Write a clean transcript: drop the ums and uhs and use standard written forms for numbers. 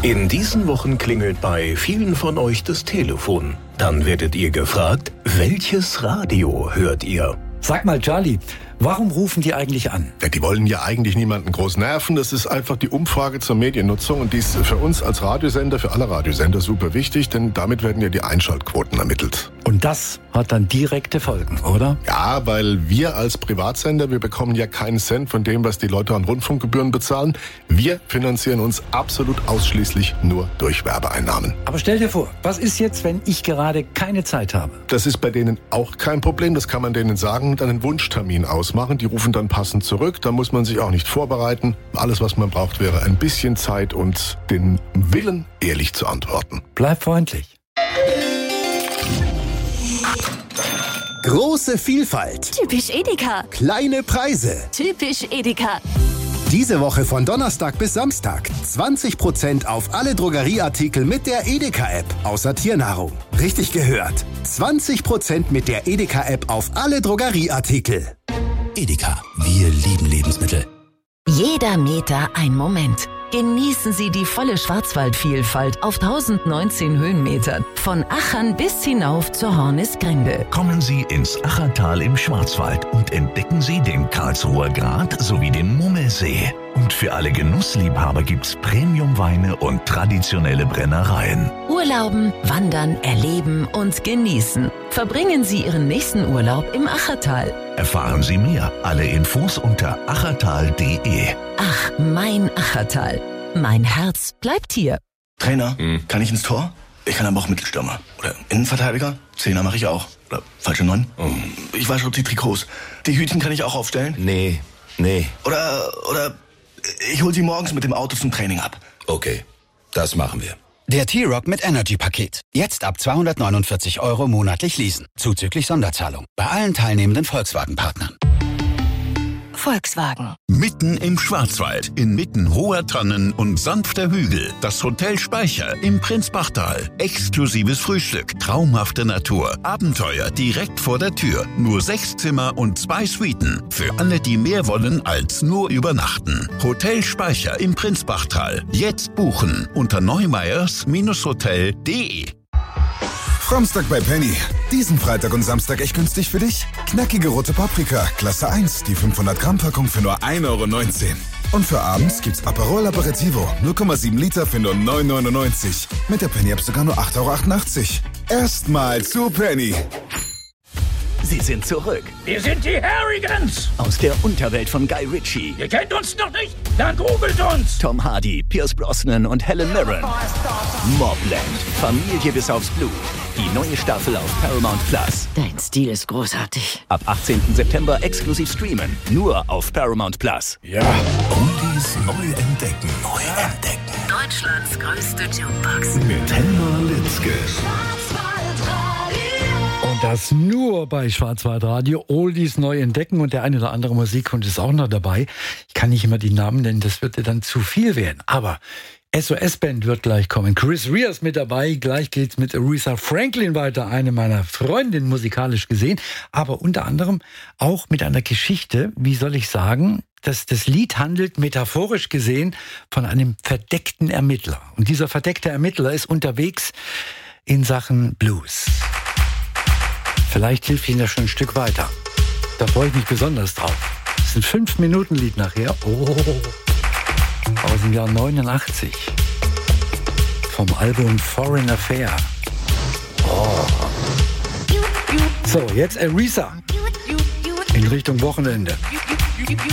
In diesen Wochen klingelt bei vielen von euch das Telefon. Dann werdet ihr gefragt, welches Radio hört ihr? Sag mal, Charlie, warum rufen die eigentlich an? Ja, die wollen ja eigentlich niemanden groß nerven. Das ist einfach die Umfrage zur Mediennutzung und die ist für uns als Radiosender, für alle Radiosender super wichtig, denn damit werden ja die Einschaltquoten ermittelt. Und das hat dann direkte Folgen, oder? Ja, weil wir als Privatsender, wir bekommen ja keinen Cent von dem, was die Leute an Rundfunkgebühren bezahlen. Wir finanzieren uns absolut ausschließlich nur durch Werbeeinnahmen. Aber stell dir vor, was ist jetzt, wenn ich gerade keine Zeit habe? Das ist bei denen auch kein Problem, das kann man denen sagen und einen Wunschtermin ausmachen. Die rufen dann passend zurück, da muss man sich auch nicht vorbereiten. Alles, was man braucht, wäre ein bisschen Zeit und den Willen, ehrlich zu antworten. Bleib freundlich. Große Vielfalt. Typisch Edeka. Kleine Preise. Typisch Edeka. Diese Woche von Donnerstag bis Samstag 20% auf alle Drogerieartikel mit der Edeka-App, außer Tiernahrung. Richtig gehört. 20% mit der Edeka-App auf alle Drogerieartikel. Edeka, wir lieben Lebensmittel. Jeder Meter ein Moment. Genießen Sie die volle Schwarzwaldvielfalt auf 1019 Höhenmetern. Von Achern bis hinauf zur Hornisgrinde. Kommen Sie ins Achertal im Schwarzwald und entdecken Sie den Karlsruher Grat sowie den Mummelsee. Und für alle Genussliebhaber gibt's Premiumweine und traditionelle Brennereien. Urlauben, wandern, erleben und genießen. Verbringen Sie Ihren nächsten Urlaub im Achertal. Erfahren Sie mehr. Alle Infos unter achertal.de. Ach, mein Achertal. Mein Herz bleibt hier. Trainer, kann ich ins Tor? Ich kann aber auch Mittelstürmer. Oder Innenverteidiger? Zehner mache ich auch. Oder falsche 9? Ich wasche die Trikots. Die Hütchen kann ich auch aufstellen? Nee. Oder ich hol sie morgens mit dem Auto zum Training ab. Okay, das machen wir. Der T-Rock mit Energy-Paket. Jetzt ab 249 € monatlich leasen. Zuzüglich Sonderzahlung. Bei allen teilnehmenden Volkswagen-Partnern. Volkswagen. Mitten im Schwarzwald, inmitten hoher Tannen und sanfter Hügel. Das Hotel Speicher im Prinzbachtal. Exklusives Frühstück, traumhafte Natur, Abenteuer direkt vor der Tür. Nur 6 Zimmer und 2 Suiten. Für alle, die mehr wollen als nur übernachten. Hotel Speicher im Prinzbachtal. Jetzt buchen unter neumeyers-hotel.de. Samstag bei Penny. Diesen Freitag und Samstag echt günstig für dich. Knackige rote Paprika, Klasse 1, die 500 Gramm Packung für nur 1,19 €. Und für abends gibt's Aperol Aperitivo, 0,7 Liter für nur 9,99 €. Mit der Penny-App sogar nur 8,88 €. Erstmal zu Penny. Sie sind zurück. Wir sind die Harrigans. Aus der Unterwelt von Guy Ritchie. Ihr kennt uns noch nicht? Dann googelt uns. Tom Hardy, Pierce Brosnan und Helen Mirren. Mobland. Familie bis aufs Blut. Die neue Staffel auf Paramount Plus. Dein Stil ist großartig. Ab 18. September exklusiv streamen. Nur auf Paramount Plus. Ja. Oldies neu entdecken. Deutschlands größte Jukebox. Mit Helma Litzke. Und das nur bei Schwarzwaldradio. Oldies neu entdecken und der eine oder andere Musikhund ist auch noch dabei. Ich kann nicht immer die Namen nennen, das würde dann zu viel werden. Aber SOS-Band wird gleich kommen. Chris Rea ist mit dabei. Gleich geht's mit Aretha Franklin weiter, eine meiner Freundinnen musikalisch gesehen. Aber unter anderem auch mit einer Geschichte, wie soll ich sagen, dass das Lied handelt, metaphorisch gesehen, von einem verdeckten Ermittler. Und dieser verdeckte Ermittler ist unterwegs in Sachen Blues. Vielleicht hilft Ihnen das schon ein Stück weiter. Da freue ich mich besonders drauf. Das ist ein 5-Minuten-Lied nachher. Aus dem Jahr 89. Vom Album Foreign Affair. So, jetzt Aretha. In Richtung Wochenende.